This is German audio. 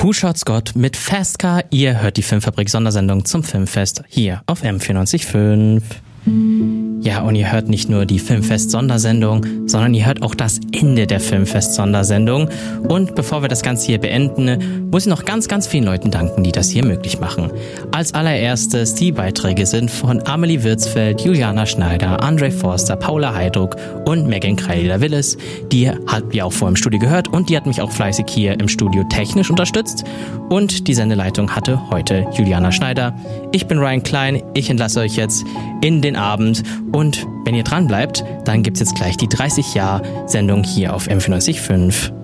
Who Shot Scott mit Fast Car. Ihr hört die Filmfabrik Sondersendung zum Filmfest hier auf M94.5. Ja, und ihr hört nicht nur die Filmfest-Sondersendung, sondern ihr hört auch das Ende der Filmfest-Sondersendung. Und bevor wir das Ganze hier beenden, muss ich noch ganz, ganz vielen Leuten danken, die das hier möglich machen. Als allererstes, die Beiträge sind von Amelie Würzfeld, Juliana Schneider, André Forster, Paula Heidruck und Megan Kreiler-Willis. Die habt ihr auch vor im Studio gehört und die hat mich auch fleißig hier im Studio technisch unterstützt. Und die Sendeleitung hatte heute Juliana Schneider. Ich bin Ryan Klein, ich entlasse euch jetzt in den Abend. Und wenn ihr dran bleibt, dann gibt's jetzt gleich die 30-Jahr-Sendung hier auf M94.5.